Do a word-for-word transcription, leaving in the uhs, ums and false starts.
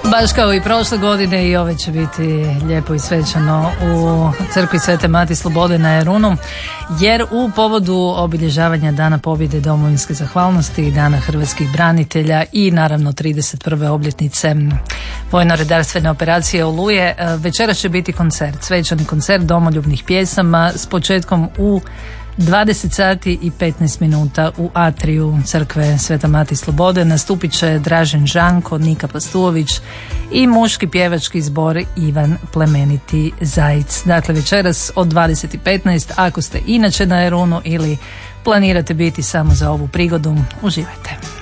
Baš kao i prošle godine i ove će biti lijepo i svečano u crkvi Svete Mati Slobode na Jarunu, jer u povodu obilježavanja Dana pobjede domovinske zahvalnosti i Dana hrvatskih branitelja i naravno trideset prve obljetnice vojno-redarstvene operacije Oluje, večeras će biti koncert, svečani koncert domoljubnih pjesama s početkom u dvadeset sati i petnaest minuta u atriju crkve Sveta Mati Slobode. Nastupit će Dražen Žanko, Nika Pastulović i muški pjevački zbor Ivan Plemeniti Zajic. Dakle, večeras od dvadeset i petnaest, ako ste inače na Jarunu ili planirate biti samo za ovu prigodu, uživajte.